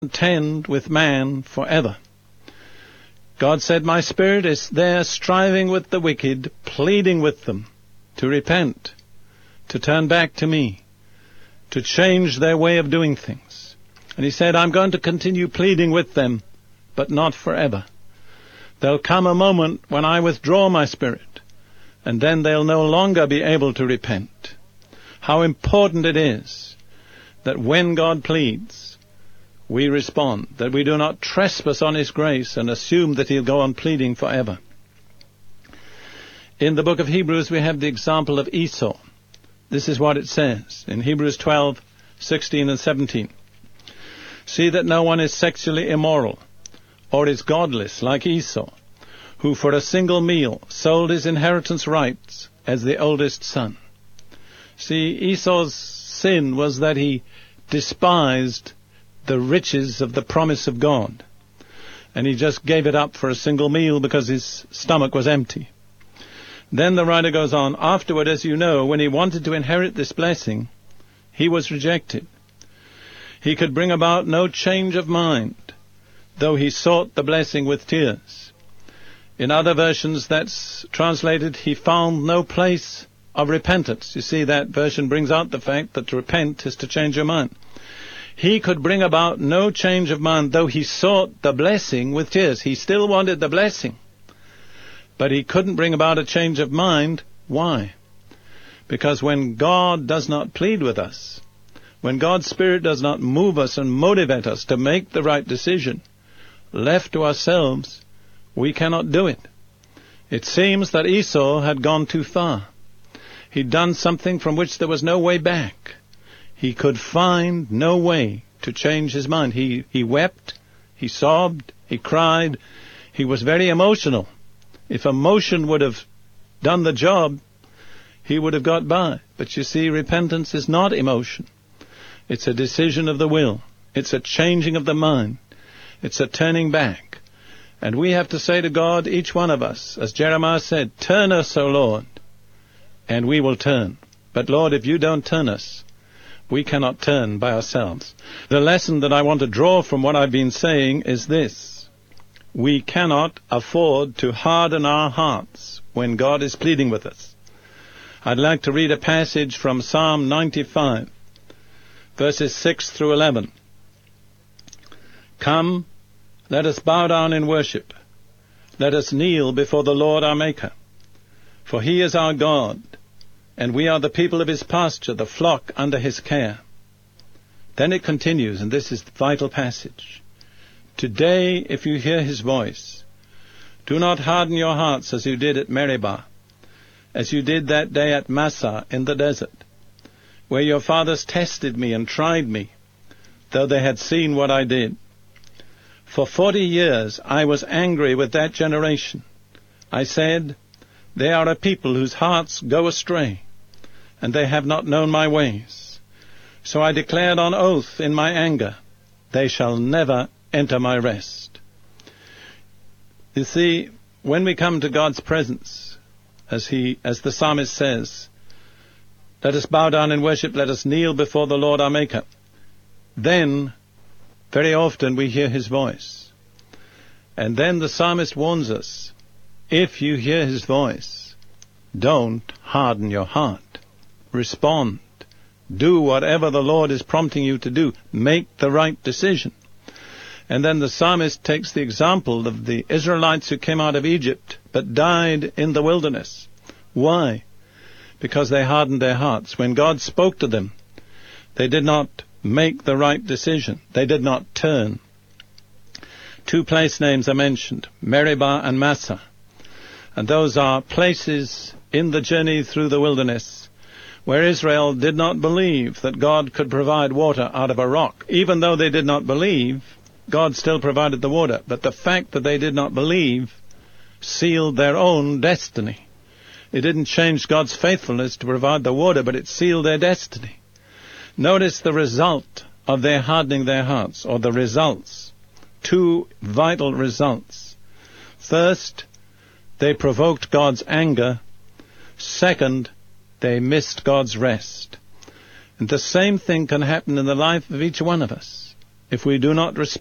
contend with man forever. God said, my spirit is there striving with the wicked, pleading with them to repent, to turn back to me, to change their way of doing things. And he said, I'm going to continue pleading with them, but not forever. There'll come a moment when I withdraw my spirit, and then they'll no longer be able to repent. How important it is that when God pleads, we respond, that we do not trespass on his grace and assume that he'll go on pleading forever. In the book of Hebrews, we have the example of Esau. This is what it says in Hebrews 12:16 and 17. See that no one is sexually immoral or is godless like Esau, who for a single meal sold his inheritance rights as the oldest son. See, Esau's sin was that he despised the riches of the promise of God, and he just gave it up for a single meal because his stomach was empty. Then the writer goes on, afterward, as you know, when he wanted to inherit this blessing, he was rejected. He could bring about no change of mind, though he sought the blessing with tears. In other versions, that's translated, he found no place of repentance. You see, that version brings out the fact that to repent is to change your mind. He could bring about no change of mind, though he sought the blessing with tears. He still wanted the blessing, but he couldn't bring about a change of mind. Why? Because when God does not plead with us, when God's Spirit does not move us and motivate us to make the right decision, left to ourselves, we cannot do it. It seems that Esau had gone too far. He'd done something from which there was no way back. He could find no way to change his mind. He wept, he sobbed, he cried. He was very emotional. If emotion would have done the job, he would have got by. But you see, repentance is not emotion. It's a decision of the will. It's a changing of the mind. It's a turning back. And we have to say to God, each one of us, as Jeremiah said, turn us, O Lord, and we will turn. But Lord, if you don't turn us, we cannot turn by ourselves. The lesson that I want to draw from what I've been saying is this. We cannot afford to harden our hearts when God is pleading with us. I'd like to read a passage from Psalm 95, verses 6 through 11. Come, let us bow down in worship. Let us kneel before the Lord our Maker. For he is our God, and we are the people of his pasture, the flock under his care. Then it continues, and this is the vital passage. Today, if you hear his voice, do not harden your hearts as you did at Meribah, as you did that day at Massah in the desert, where your fathers tested me and tried me, though they had seen what I did. For 40 years I was angry with that generation. I said, they are a people whose hearts go astray, and they have not known my ways. So I declared on oath in my anger, they shall never enter my rest. You see, when we come to God's presence, as the psalmist says, let us bow down in worship, let us kneel before the Lord our Maker, then very often we hear his voice. And then the psalmist warns us, if you hear his voice, don't harden your heart. Respond. Do whatever the Lord is prompting you to do. Make the right decision. And then the psalmist takes the example of the Israelites who came out of Egypt but died in the wilderness. Why? Because they hardened their hearts. When God spoke to them, they did not make the right decision. They did not turn. 2 place names are mentioned, Meribah and Massah. And those are places in the journey through the wilderness where Israel did not believe that God could provide water out of a rock. Even though they did not believe, God still provided the water. But the fact that they did not believe sealed their own destiny. It didn't change God's faithfulness to provide the water, but it sealed their destiny. Notice the result of their hardening their hearts, or the results. 2 vital results. First, they provoked God's anger. Second, they missed God's rest. And the same thing can happen in the life of each one of us. if we do not respect